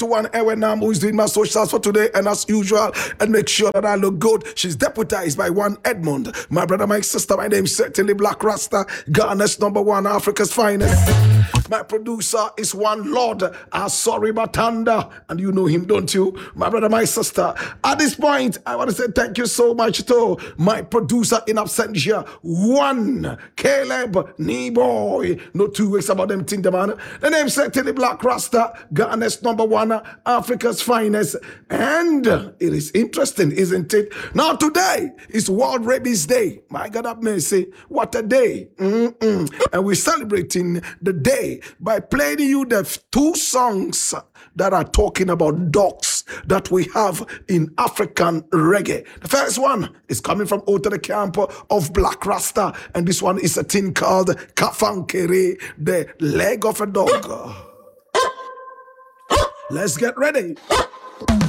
to one Ewenam who is doing my socials for today, and as usual, and make sure that I look good. She's deputized by one Edmund. My brother, my sister, my name is certainly Black Rasta, Ghana's number one, Africa's finest. My producer is one Lord, sorry Batanda, and you know him, don't you? My brother, my sister. At this point, I want to say thank you so much to my producer in absentia, one Caleb Boy. No 2 weeks about them thing, man. The name certainly Black Rasta, Ghana's number one, Africa's finest. And it is interesting, isn't it? Now today is World Rabies Day. My God have mercy. What a day. And we're celebrating the day by playing you the 2 songs that are talking about dogs that we have in African reggae. The first one is coming from out of the camp of Black Rasta, and this one is a thing called Kafankere, the leg of a dog. Let's get ready.